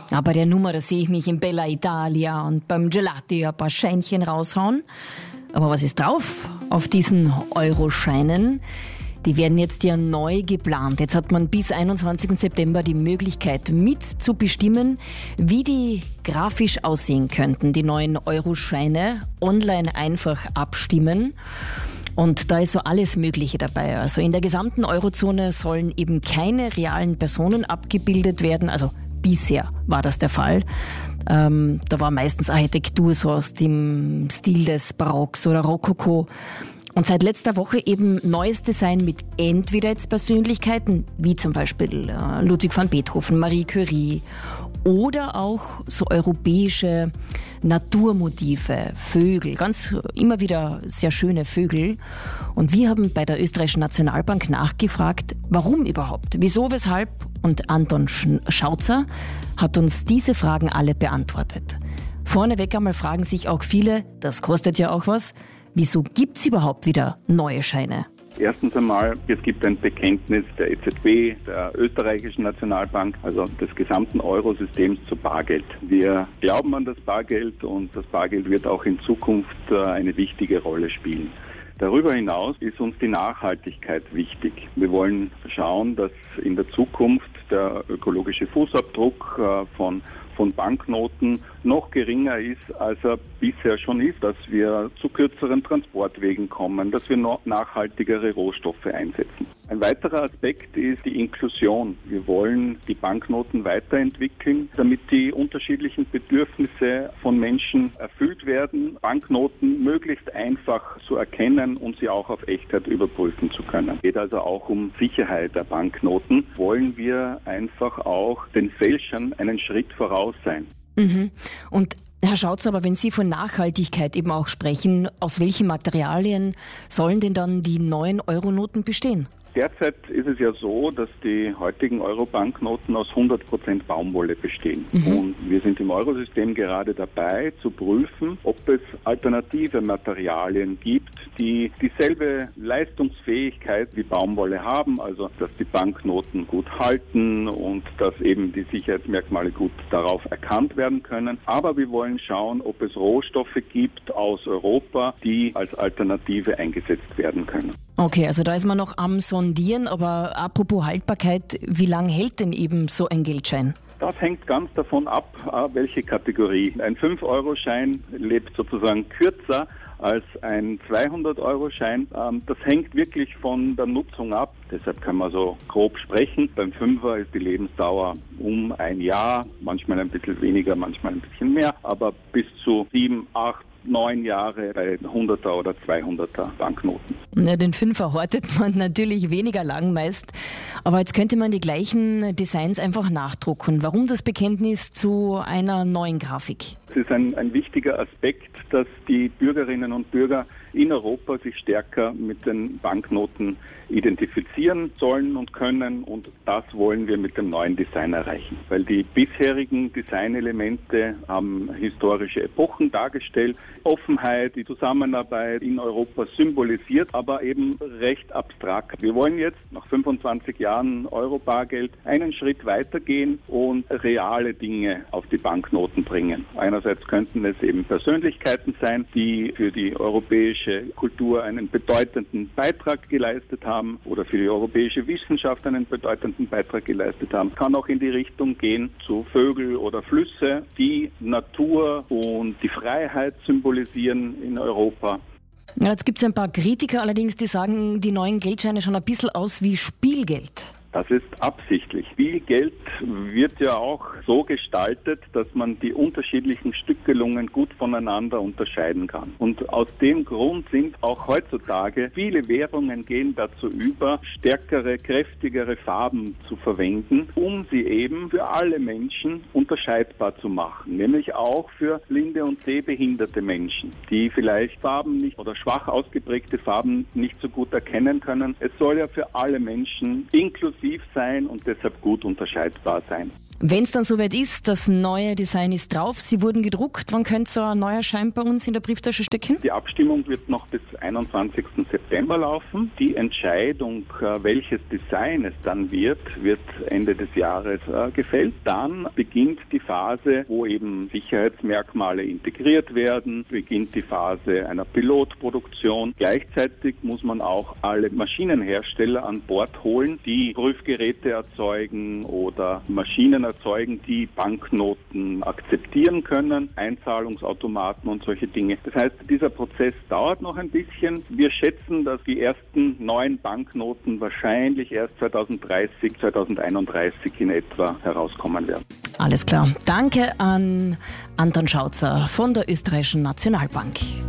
Ja, bei der Nummer, da sehe ich mich in Bella Italia und beim Gelati ein paar Scheinchen raushauen. Aber was ist drauf auf diesen Euroscheinen? Die werden jetzt ja neu geplant. Jetzt hat man bis 21. September die Möglichkeit mitzubestimmen, wie die grafisch aussehen könnten, die neuen Euroscheine. Online einfach abstimmen. Und da ist so alles Mögliche dabei. Also in der gesamten Eurozone sollen eben keine realen Personen abgebildet werden. Also bisher war das der Fall. Da war meistens Architektur so aus dem Stil des Barocks oder Rokoko. Und seit letzter Woche eben neues Design mit entweder jetzt Persönlichkeiten, wie zum Beispiel Ludwig van Beethoven, Marie Curie, oder auch so europäische Naturmotive, Vögel, ganz immer wieder sehr schöne Vögel. Und wir haben bei der Österreichischen Nationalbank nachgefragt, warum überhaupt, wieso, weshalb. Und Anton Schautzer hat uns diese Fragen alle beantwortet. Vorneweg einmal fragen sich auch viele, das kostet ja auch was, wieso gibt's überhaupt wieder neue Scheine? Erstens einmal, es gibt ein Bekenntnis der EZB, der Österreichischen Nationalbank, also des gesamten Eurosystems zu Bargeld. Wir glauben an das Bargeld und das Bargeld wird auch in Zukunft eine wichtige Rolle spielen. Darüber hinaus ist uns die Nachhaltigkeit wichtig. Wir wollen schauen, dass in der Zukunft der ökologische Fußabdruck von Banknoten noch geringer ist, als er bisher schon ist, dass wir zu kürzeren Transportwegen kommen, dass wir noch nachhaltigere Rohstoffe einsetzen. Ein weiterer Aspekt ist die Inklusion. Wir wollen die Banknoten weiterentwickeln, damit die unterschiedlichen Bedürfnisse von Menschen erfüllt werden, Banknoten möglichst einfach zu erkennen und sie auch auf Echtheit überprüfen zu können. Es geht also auch um Sicherheit der Banknoten. Wollen wir einfach auch den Fälschern einen Schritt voraus sein. Mhm. Und Herr Schautz, aber wenn Sie von Nachhaltigkeit eben auch sprechen, aus welchen Materialien sollen denn dann die neuen Euronoten bestehen? Derzeit ist es ja so, dass die heutigen Euro-Banknoten aus 100% Baumwolle bestehen. Und wir sind im Eurosystem gerade dabei zu prüfen, ob es alternative Materialien gibt, die dieselbe Leistungsfähigkeit wie Baumwolle haben, also dass die Banknoten gut halten und dass eben die Sicherheitsmerkmale gut darauf erkannt werden können. Aber wir wollen schauen, ob es Rohstoffe gibt aus Europa, die als Alternative eingesetzt werden können. Okay, also da ist man noch am Sondieren, aber apropos Haltbarkeit, wie lange hält denn eben so ein Geldschein? Das hängt ganz davon ab, welche Kategorie. Ein 5-Euro-Schein lebt sozusagen kürzer als ein 200-Euro-Schein. Das hängt wirklich von der Nutzung ab. Deshalb kann man so grob sprechen. Beim 5er ist die Lebensdauer um ein Jahr, manchmal ein bisschen weniger, manchmal ein bisschen mehr, aber bis zu 7, 8, 9 Jahre bei 100er oder 200er Banknoten. Ja, den 5er hortet man natürlich weniger lang meist. Aber jetzt könnte man die gleichen Designs einfach nachdrucken. Warum das Bekenntnis zu einer neuen Grafik? Es ist ein wichtiger Aspekt, dass die Bürgerinnen und Bürger in Europa sich stärker mit den Banknoten identifizieren sollen und können. Und das wollen wir mit dem neuen Design erreichen. Weil die bisherigen Designelemente haben historische Epochen dargestellt, Offenheit, die Zusammenarbeit in Europa symbolisiert, aber eben recht abstrakt. Wir wollen jetzt nach 25 Jahren Euro-Bargeld einen Schritt weitergehen und reale Dinge auf die Banknoten bringen. Einerseits könnten es eben Persönlichkeiten sein, die für die europäische Kultur einen bedeutenden Beitrag geleistet haben oder für die europäische Wissenschaft einen bedeutenden Beitrag geleistet haben. Kann auch in die Richtung gehen zu Vögel oder Flüsse, die Natur und die Freiheit symbolisieren in Europa. Ja, jetzt gibt es ein paar Kritiker allerdings, die sagen, die neuen Geldscheine schauen ein bisschen aus wie Spielgeld. Das ist absichtlich. Spielgeld wird ja auch so gestaltet, dass man die unterschiedlichen Stückelungen gut voneinander unterscheiden kann. Und aus dem Grund sind auch heutzutage viele Währungen gehen dazu über, stärkere, kräftigere Farben zu verwenden, um sie eben für alle Menschen unterscheidbar zu machen. Nämlich auch für blinde und sehbehinderte Menschen, die vielleicht Farben nicht oder schwach ausgeprägte Farben nicht so gut erkennen können. Es soll ja für alle Menschen inklusiv sein und deshalb gut unterscheidbar sein. Wenn es dann soweit ist, das neue Design ist drauf, sie wurden gedruckt, wann könnte so ein neuer Schein bei uns in der Brieftasche stecken? Die Abstimmung wird noch bis 21. September laufen. Die Entscheidung, welches Design es dann wird Ende des Jahres gefällt. Dann beginnt die Phase, wo eben Sicherheitsmerkmale integriert werden, beginnt die Phase einer Pilotproduktion. Gleichzeitig muss man auch alle Maschinenhersteller an Bord holen, die Prüfgeräte erzeugen oder Maschinen erzeugen, die Banknoten akzeptieren können, Einzahlungsautomaten und solche Dinge. Das heißt, dieser Prozess dauert noch ein bisschen. Wir schätzen, dass die ersten neuen Banknoten wahrscheinlich erst 2030, 2031 in etwa herauskommen werden. Alles klar. Danke an Anton Schautzer von der Österreichischen Nationalbank.